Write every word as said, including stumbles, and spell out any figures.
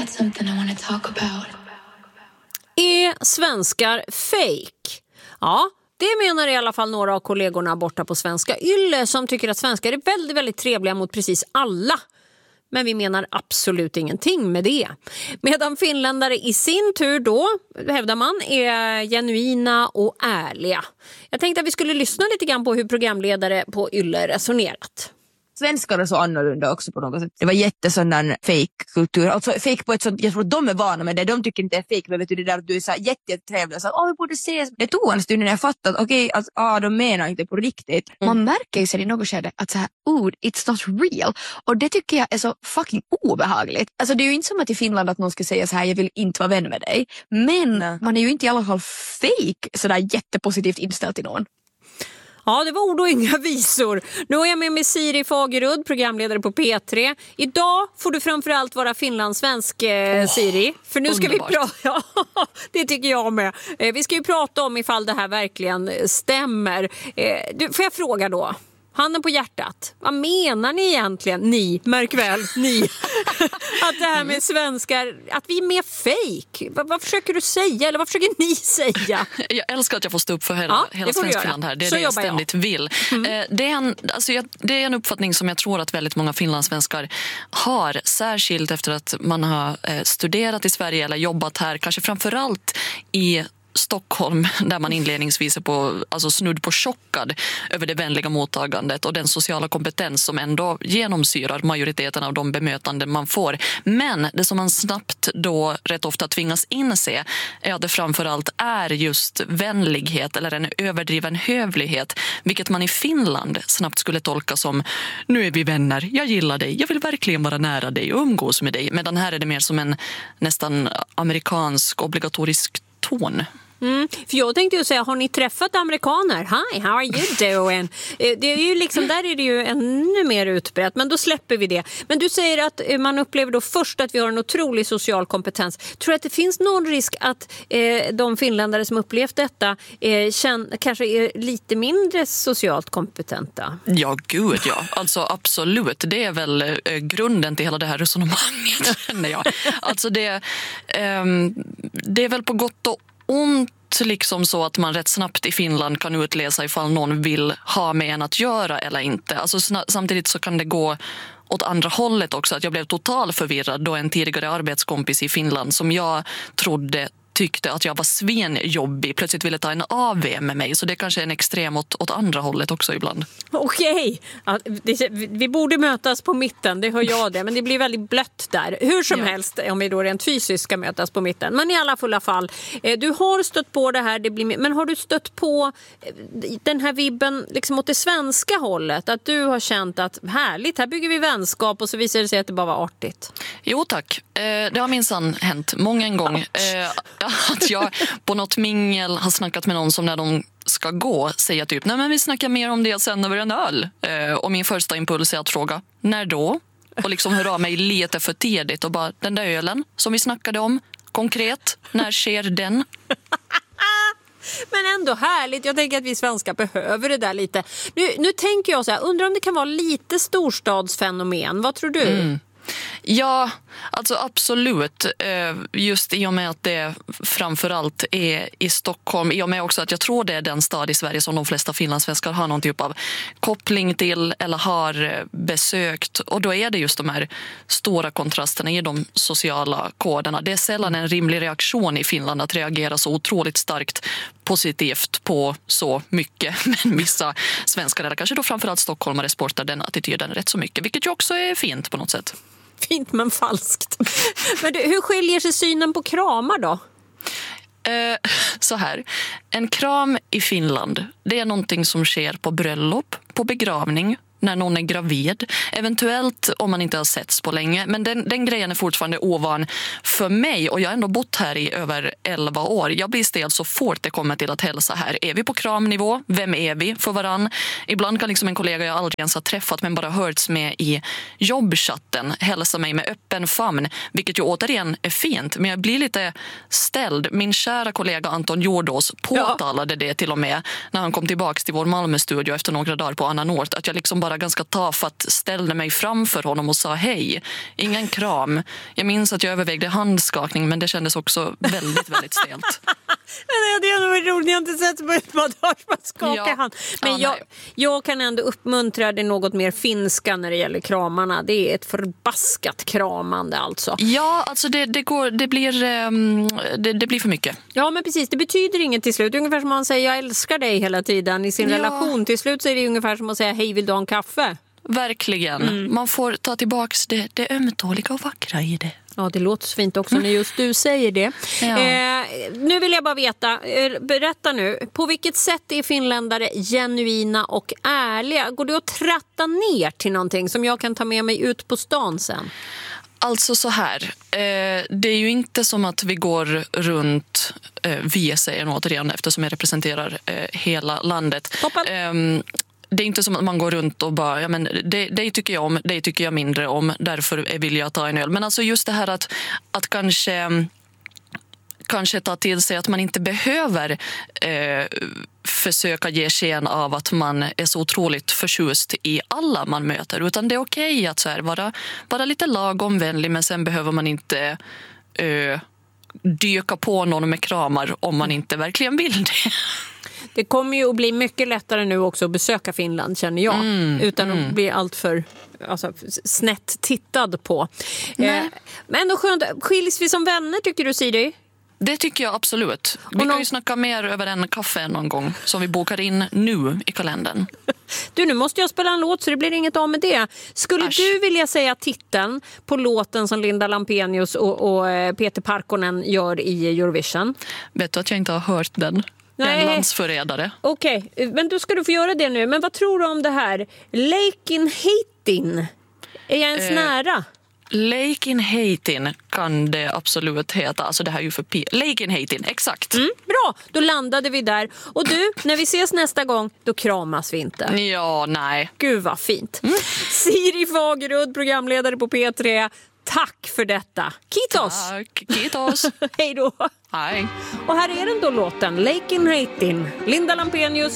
got something I want to talk about. Är svenskar fake? Ja, det menar i alla fall några av kollegorna borta på Svenska Ylle som tycker att svenskar är väldigt, väldigt trevliga mot precis alla. Men vi menar absolut ingenting med det. Medan finländare i sin tur då, hävdar man, är genuina och ärliga. Jag tänkte att vi skulle lyssna lite grann på hur programledare på Ylle resonerat. Svenskar är så annorlunda också på något sätt. Det var jättesån fake-kultur. Alltså fake på ett sånt, jag tror att de är vana med det. De tycker inte det är fake, men vet du, det där att du är så jättetrevlig och så åh, vi borde ses. Det tog en stund när jag fattade att okej, okay, alltså, ah, de menar inte på riktigt. Mm. Man märker ju sig i något skede att så här, oh, it's not real. Och det tycker jag är så fucking obehagligt. Alltså det är ju inte som att i Finland att någon ska säga så här, jag vill inte vara vän med dig. Men Nej. man är ju inte i alla fall fake sådär jättepositivt inställd till någon. Ja, det var ord och inga visor. Nu är jag med mig Siri Fagerud, programledare på P tre. Idag får du framförallt vara finlandssvensk, eh, oh, Siri. För nu ska underbart. vi prata... Ja, det tycker jag med. Eh, vi ska ju prata om ifall det här verkligen stämmer. Eh, du, får jag fråga då? Handen på hjärtat. Vad menar ni egentligen? Ni, märk väl, ni. Att det här med svenskar, att vi är mer fake. Vad, vad försöker du säga? Eller vad försöker ni säga? Jag älskar att jag får stå upp för hela, ja, hela Svenskfinland här. Det är så det jag ständigt jag. vill. Mm. Det, är en, alltså jag, det är en uppfattning som jag tror att väldigt många finlandssvenskar har. Särskilt efter att man har studerat i Sverige eller jobbat här. Kanske framförallt i Stockholm, där man inledningsvis är på, alltså snudd på chockad över det vänliga mottagandet och den sociala kompetens som ändå genomsyrar majoriteten av de bemötanden man får. Men det som man snabbt då rätt ofta tvingas inse är att det framförallt är just vänlighet eller en överdriven hövlighet, vilket man i Finland snabbt skulle tolka som nu är vi vänner, jag gillar dig, jag vill verkligen vara nära dig och umgås med dig. Medan här är det mer som en nästan amerikansk obligatorisk ton. Mm, för jag tänkte ju säga, har ni träffat amerikaner? Hi, how are you doing? Det är ju liksom, där är det ju ännu mer utbrett, men då släpper vi det. Men du säger att man upplever då först att vi har en otrolig social kompetens. Tror du att det finns någon risk att eh, de finländare som upplevt detta eh, känn, kanske är lite mindre socialt kompetenta? Ja, gud ja. Alltså absolut. Det är väl eh, grunden till hela det här resonemanget, känner jag. Alltså det, eh, det är väl på gott och ont liksom så att man rätt snabbt i Finland kan utläsa ifall någon vill ha med en att göra eller inte. Alltså samtidigt så kan det gå åt andra hållet också, att jag blev total förvirrad då en tidigare arbetskompis i Finland som jag trodde tyckte att jag var svenjobbig plötsligt ville ta en A V med mig. Så det är kanske en extrem åt, åt andra hållet också ibland. Okej, ja, vi borde mötas på mitten, det hör jag det. Men det blir väldigt blött där. Hur som ja. helst, om vi då rent fysiskt ska mötas på mitten. Men i alla fulla fall, du har stött på det här, det blir, men har du stött på den här vibben liksom åt det svenska hållet? Att du har känt att härligt, här bygger vi vänskap och så visar det sig att det bara var artigt. Jo tack, det har minsann hänt många en gång. Att jag på något mingel har snackat med någon som när de ska gå säger typ, nej men vi snackar mer om det sen över en öl. Eh, och min första impuls är att fråga, när då? Och liksom höra av mig lite för tidigt och bara, den där ölen som vi snackade om, konkret, när sker den? Men ändå härligt, jag tänker att vi svenskar behöver det där lite. Nu, nu tänker jag så här, undrar om det kan vara lite storstadsfenomen, vad tror du? Mm. Ja, alltså absolut. Just i och med att det framförallt är i Stockholm. I och med också att jag tror det är den stad i Sverige som de flesta finlandssvenskar har någon typ av koppling till eller har besökt. Och då är det just de här stora kontrasterna i de sociala koderna. Det är sällan en rimlig reaktion i Finland att reagera så otroligt starkt positivt på så mycket. Men vissa svenskar, eller kanske då framförallt stockholmare, sportar den attityden rätt så mycket. Vilket ju också är fint på något sätt. Fint men falskt. Men du, hur skiljer sig synen på kramar då? Eh, så här. En kram i Finland, det är någonting som sker på bröllop, på begravning, när någon är gravid. Eventuellt om man inte har setts på länge. Men den, den grejen är fortfarande ovan för mig. Och jag har ändå bott här i över elva år. Jag blir stel så fort det kommer till att hälsa här. Är vi på kramnivå? Vem är vi för varann? Ibland kan liksom en kollega jag aldrig ens har träffat men bara hörts med i jobbchatten hälsa mig med öppen famn. Vilket ju återigen är fint. Men jag blir lite ställd. Min kära kollega Anton Jordås påtalade ja. det till och med när han kom tillbaka till vår Malmö-studio efter några dagar på Anna Nort. Att jag liksom bara bara ganska tafatt ställde mig framför honom och sa hej. Ingen kram. Jag minns att jag övervägde handskakning, men det kändes också väldigt, väldigt stelt. Det är nog roligt, jag har inte sett på ett montage man skakar ja. hand. Men ja, jag, jag kan ändå uppmuntra det något mer finska när det gäller kramarna. Det är ett förbaskat kramande alltså. Ja, alltså det, det, går, det, blir, um, det, det blir för mycket. Ja, men precis. Det betyder inget till slut. Ungefär som man säger jag älskar dig hela tiden i sin ja. relation. Till slut så är det ungefär som att säga hej, vill du ha en kaffe? Verkligen. Mm. Man får ta tillbaks det, det ömtåliga och vackra i det. Ja, det låter så fint också när just du säger det. Ja. Eh, nu vill jag bara veta, berätta nu, på vilket sätt är finländare genuina och ärliga? Går det att tratta ner till någonting som jag kan ta med mig ut på stan sen? Alltså så här, eh, det är ju inte som att vi går runt, eh, vi säger något redan eftersom jag representerar eh, hela landet. Toppen. Eh, Det är inte som att man går runt och bara, ja men det, det tycker jag om, det tycker jag mindre om, därför vill jag ta en öl. Men alltså just det här att, att kanske, kanske ta till sig att man inte behöver eh, försöka ge sken av att man är så otroligt förtjust i alla man möter. Utan det är okej att så här, vara, vara lite lagomvänlig, men sen behöver man inte eh, dyka på någon med kramar om man inte verkligen vill det. Det kommer ju att bli mycket lättare nu också att besöka Finland, känner jag. Mm, utan mm. att bli allt för alltså, snett tittad på. Eh, men ändå skönt. Skiljs vi som vänner, tycker du, Siri? Det tycker jag absolut. Vi någon... kan ju snacka mer över en kaffe någon gång som vi bokar in nu i kalendern. Du, nu måste jag spela en låt så det blir inget av med det. Skulle Asch. du vilja säga titeln på låten som Linda Lampenius och, och Peter Parkkonen gör i Eurovision? Vet du att jag inte har hört den? Jag är en landsförrädare. Okej, okay. Men då ska du få göra det nu. Men vad tror du om det här? Leikin heitin. Är jag ens eh, nära? Leikin heitin kan det absolut heta. Alltså det här är ju för P. Leikin heitin, exakt. Mm, bra, då landade vi där. Och du, när vi ses nästa gång, då kramas vi inte. Ja, nej. Gud vad fint. Mm. Siri Fagerud, programledare på P tre. Tack för detta. Kitos! Tack, kitos. Hej då. Hej. Och här är den då låten, Leikin heitin. Linda Lampenius,